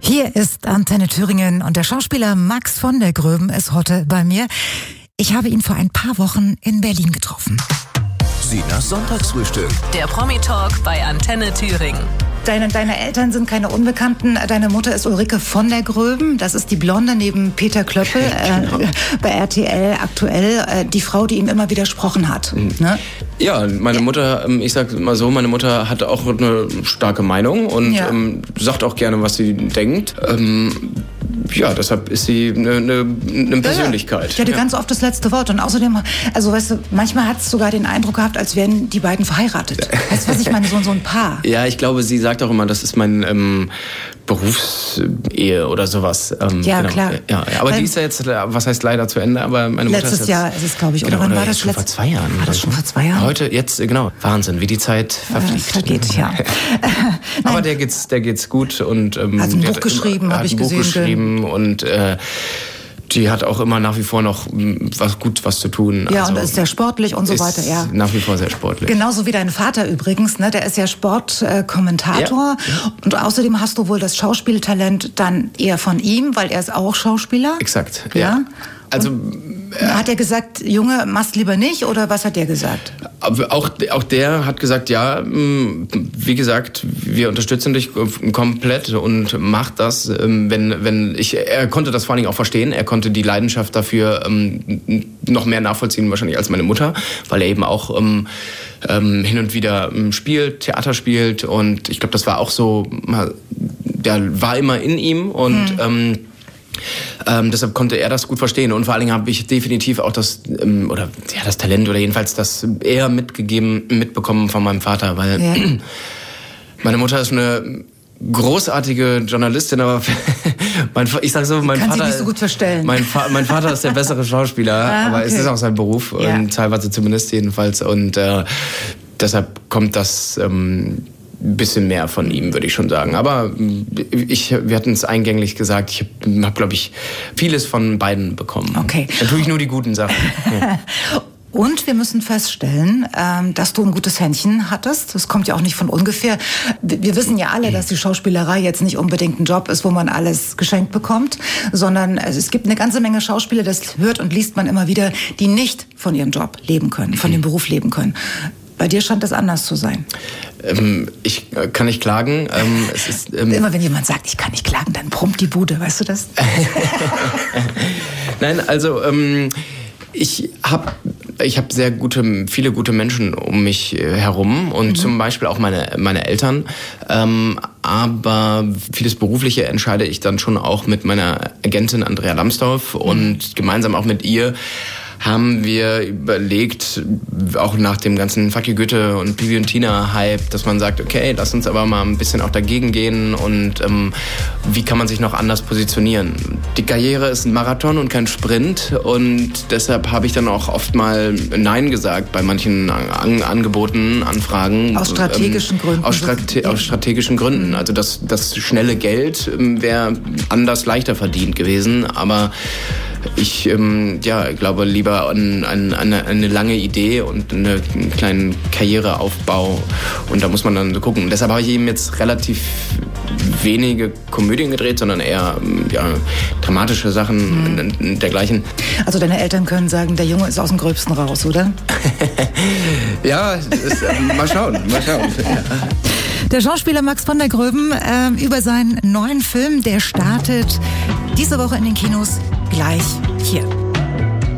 Hier ist Antenne Thüringen und der Schauspieler Max von der Gröben ist heute bei mir. Ich habe ihn vor ein paar Wochen in Berlin getroffen. Sinas Sonntagsfrühstück. Der Promi-Talk bei Antenne Thüringen. Deine Eltern sind keine Unbekannten. Deine Mutter ist Ulrike von der Gröben. Das ist die Blonde neben Peter Klöppel bei RTL aktuell. Die Frau, die ihm immer widersprochen hat. Ne? Ja, meine Mutter, ich sag mal so, meine Mutter hat auch eine starke Meinung und sagt auch gerne, was sie denkt. Ja, deshalb ist sie eine Persönlichkeit. Die hatte ganz oft das letzte Wort. Und außerdem, also weißt du, manchmal hat es sogar den Eindruck gehabt, als wären die beiden verheiratet. Weißt du, was ich meine? So ein Paar. Ja, ich glaube, sie sagt auch immer, das ist mein Berufsehe oder sowas. Ja, genau. Klar. Ja, aber die ist ja jetzt, was heißt leider zu Ende, aber meine Mutter letztes ist Jahr ist es, glaube ich. Genau, oder wann war das? Schon vor 2 Jahren. War das schon vor 2 Jahren? Heute, jetzt, genau. Wahnsinn, wie die Zeit verfliegt. Vergeht, ja. Aber der geht's gut und hat ein Buch geschrieben, habe ich gesehen. Buch geschrieben und die hat auch immer nach wie vor noch was zu tun. Ja, also, und ist sehr sportlich und so weiter. Ja. Nach wie vor sehr sportlich. Genauso wie dein Vater übrigens, ne? Der ist ja Sportkommentator. Ja. Und außerdem hast du wohl das Schauspieltalent dann eher von ihm, weil er ist auch Schauspieler. Exakt, ja. Also hat er gesagt, Junge, mach's lieber nicht, oder was hat der gesagt? Auch der hat gesagt, ja, wie gesagt, wir unterstützen dich komplett und mach das, er konnte das vor allen Dingen auch verstehen, er konnte die Leidenschaft dafür noch mehr nachvollziehen wahrscheinlich als meine Mutter, weil er eben auch hin und wieder Theater spielt und ich glaube, das war auch so, war immer in ihm und deshalb konnte er das gut verstehen und vor allen Dingen habe ich definitiv auch das Talent oder jedenfalls das eher mitbekommen von meinem Vater, weil meine Mutter ist eine großartige Journalistin, aber ich sag so, mein Kann Vater sie nicht so gut verstellen. Mein Vater ist der bessere Schauspieler, aber es ist auch sein Wir teilweise zumindest jedenfalls und deshalb kommt das bisschen mehr von ihm, würde ich schon sagen. Aber wir hatten es eingänglich gesagt, ich habe, glaube ich, vieles von beiden bekommen. Okay. Natürlich nur die guten Sachen. Ja. Und wir müssen feststellen, dass du ein gutes Händchen hattest. Das kommt ja auch nicht von ungefähr. Wir wissen ja alle, dass die Schauspielerei jetzt nicht unbedingt ein Job ist, wo man alles geschenkt bekommt, sondern es gibt eine ganze Menge Schauspieler, das hört und liest man immer wieder, die nicht von ihrem Job leben können, von dem Beruf leben können. Bei dir scheint das anders zu sein. Ich kann nicht klagen. Es ist, immer wenn jemand sagt, ich kann nicht klagen, dann brummt die Bude, weißt du das? Nein, also ich habe viele gute Menschen um mich herum und zum Beispiel auch meine Eltern. Aber vieles Berufliche entscheide ich dann schon auch mit meiner Agentin Andrea Lambsdorff und gemeinsam auch mit ihr haben wir überlegt, auch nach dem ganzen Fuck you Goethe und Bibi und Tina Hype, dass man sagt, okay, lass uns aber mal ein bisschen auch dagegen gehen und wie kann man sich noch anders positionieren. Die Karriere ist ein Marathon und kein Sprint und deshalb habe ich dann auch oft mal Nein gesagt bei manchen Angeboten, Anfragen. Aus strategischen Gründen. Aus strategischen Gründen. Also das schnelle Geld wäre anders leichter verdient gewesen, aber ich glaube lieber an eine lange Idee und einen kleinen Karriereaufbau und da muss man dann gucken. Und deshalb habe ich eben jetzt relativ wenige Komödien gedreht, sondern eher dramatische Sachen und dergleichen. Also deine Eltern können sagen, der Junge ist aus dem Gröbsten raus, oder? Ja, mal schauen. Der Schauspieler Max von der Gröben über seinen neuen Film, der startet diese Woche in den Kinos gleich hier.